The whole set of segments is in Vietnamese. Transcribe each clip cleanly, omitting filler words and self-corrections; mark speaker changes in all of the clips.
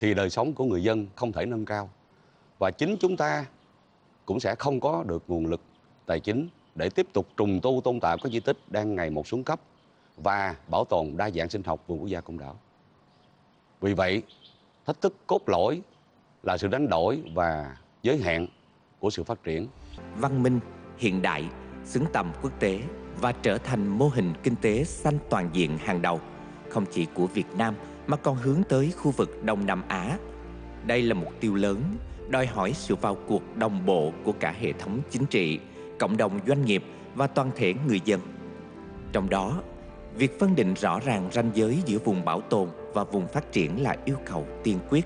Speaker 1: thì đời sống của người dân không thể nâng cao. Và chính chúng ta cũng sẽ không có được nguồn lực tài chính để tiếp tục trùng tu tôn tạo các di tích đang ngày một xuống cấp và bảo tồn đa dạng sinh học vườn quốc gia Côn Đảo. Vì vậy, thách thức cốt lõi là sự đánh đổi và giới hạn của sự phát triển.
Speaker 2: Văn minh, hiện đại, xứng tầm quốc tế và trở thành mô hình kinh tế xanh toàn diện hàng đầu, không chỉ của Việt Nam mà còn hướng tới khu vực Đông Nam Á. Đây là mục tiêu lớn, đòi hỏi sự vào cuộc đồng bộ của cả hệ thống chính trị, cộng đồng doanh nghiệp và toàn thể người dân. Trong đó, việc phân định rõ ràng ranh giới giữa vùng bảo tồn và vùng phát triển là yêu cầu tiên quyết.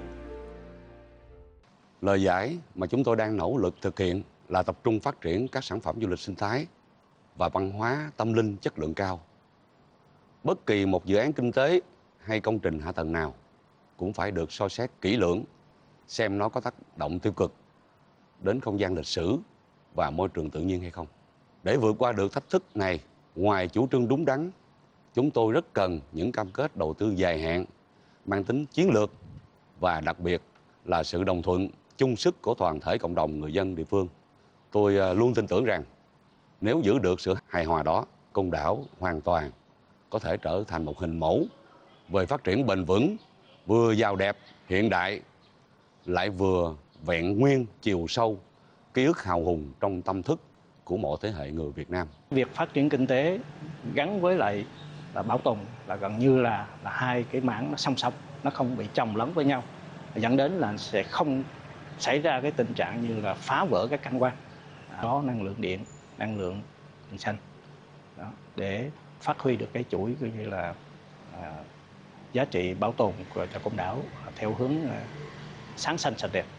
Speaker 1: Lời giải mà chúng tôi đang nỗ lực thực hiện là tập trung phát triển các sản phẩm du lịch sinh thái và văn hóa tâm linh chất lượng cao. Bất kỳ một dự án kinh tế hay công trình hạ tầng nào cũng phải được soi xét kỹ lưỡng, xem nó có tác động tiêu cực đến không gian lịch sử và môi trường tự nhiên hay không. Để vượt qua được thách thức này, ngoài chủ trương đúng đắn, chúng tôi rất cần những cam kết đầu tư dài hạn, mang tính chiến lược và đặc biệt là sự đồng thuận, chung sức của toàn thể cộng đồng người dân địa phương. Tôi luôn tin tưởng rằng nếu giữ được sự hài hòa đó, Côn Đảo hoàn toàn có thể trở thành một hình mẫu về phát triển bền vững, vừa giàu đẹp, hiện đại, lại vừa vẹn nguyên chiều sâu, ký ức hào hùng trong tâm thức của mọi thế hệ người Việt Nam.
Speaker 3: Việc phát triển kinh tế gắn với lại là bảo tồn là gần như là hai cái mảng nó song song, nó không bị chồng lấn với nhau, dẫn đến là sẽ không xảy ra cái tình trạng như là phá vỡ các cảnh quan. Có năng lượng điện, năng lượng xanh đó, để phát huy được cái chuỗi coi như là giá trị bảo tồn của Côn Đảo theo hướng sáng xanh sạch đẹp.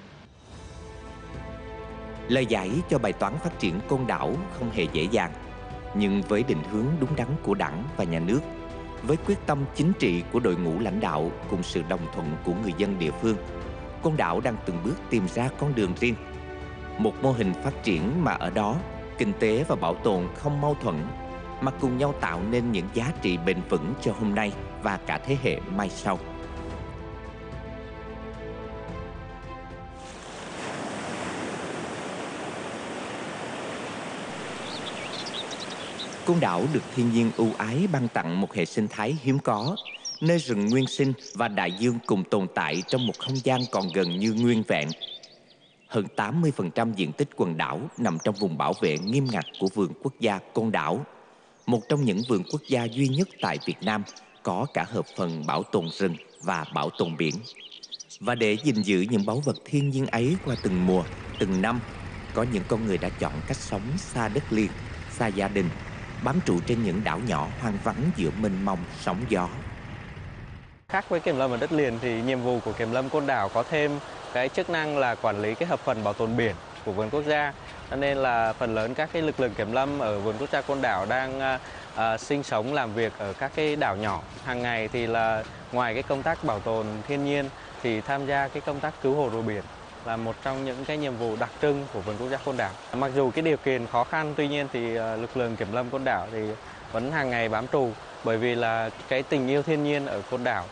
Speaker 2: Lời giải cho bài toán phát triển Côn Đảo không hề dễ dàng, nhưng với định hướng đúng đắn của Đảng và Nhà nước, với quyết tâm chính trị của đội ngũ lãnh đạo cùng sự đồng thuận của người dân địa phương, Côn Đảo đang từng bước tìm ra con đường riêng. Một mô hình phát triển mà ở đó, kinh tế và bảo tồn không mâu thuẫn, mà cùng nhau tạo nên những giá trị bền vững cho hôm nay và cả thế hệ mai sau. Côn Đảo được thiên nhiên ưu ái ban tặng một hệ sinh thái hiếm có, nơi rừng nguyên sinh và đại dương cùng tồn tại trong một không gian còn gần như nguyên vẹn. Hơn 80% diện tích quần đảo nằm trong vùng bảo vệ nghiêm ngặt của Vườn Quốc gia Côn Đảo, một trong những vườn quốc gia duy nhất tại Việt Nam có cả hợp phần bảo tồn rừng và bảo tồn biển. Và để gìn giữ những báu vật thiên nhiên ấy qua từng mùa, từng năm, có những con người đã chọn cách sống xa đất liền, xa gia đình, bám trụ trên những đảo nhỏ hoang vắng giữa mênh mông sóng gió.
Speaker 4: Khác với kiểm lâm ở đất liền thì nhiệm vụ của kiểm lâm Côn Đảo có thêm cái chức năng là quản lý cái hợp phần bảo tồn biển của vườn quốc gia. Cho nên là phần lớn các cái lực lượng kiểm lâm ở vườn quốc gia Côn Đảo đang sinh sống làm việc ở các cái đảo nhỏ. Hàng ngày thì là ngoài cái công tác bảo tồn thiên nhiên thì tham gia cái công tác cứu hộ rùa biển là một trong những cái nhiệm vụ đặc trưng của vườn quốc gia Côn Đảo. Mặc dù cái điều kiện khó khăn, tuy nhiên thì lực lượng kiểm lâm Côn Đảo thì vẫn hàng ngày bám trụ, bởi vì là cái tình yêu thiên nhiên ở Côn Đảo.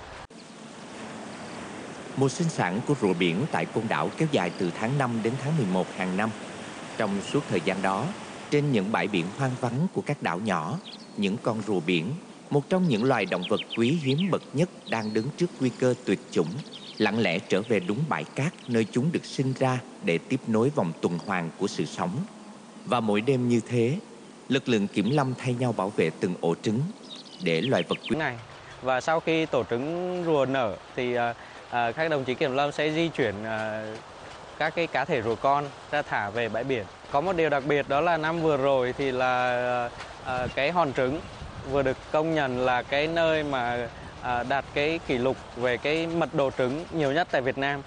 Speaker 2: Mùa sinh sản của rùa biển tại Côn Đảo kéo dài từ tháng 5 đến tháng 11 hàng năm. Trong suốt thời gian đó, trên những bãi biển hoang vắng của các đảo nhỏ, những con rùa biển, một trong những loài động vật quý hiếm bậc nhất đang đứng trước nguy cơ tuyệt chủng, lặng lẽ trở về đúng bãi cát nơi chúng được sinh ra để tiếp nối vòng tuần hoàn của sự sống. Và mỗi đêm như thế, lực lượng kiểm lâm thay nhau bảo vệ từng ổ trứng để loài vật quý
Speaker 4: này. Và sau khi tổ trứng rùa nở thì các đồng chí kiểm lâm sẽ di chuyển các cái cá thể rùa con ra thả về bãi biển. Có một điều đặc biệt đó là năm vừa rồi thì là cái hòn trứng vừa được công nhận là cái nơi mà đạt cái kỷ lục về cái mật độ trứng nhiều nhất tại Việt Nam.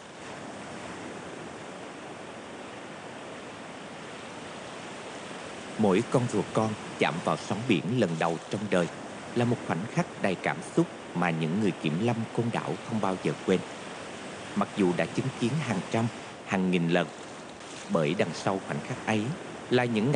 Speaker 2: Mỗi con rùa con chạm vào sóng biển lần đầu trong đời là một khoảnh khắc đầy cảm xúc mà những người kiểm lâm Côn Đảo không bao giờ quên. Mặc dù đã chứng kiến hàng trăm, hàng nghìn lần, bởi đằng sau khoảnh khắc ấy là những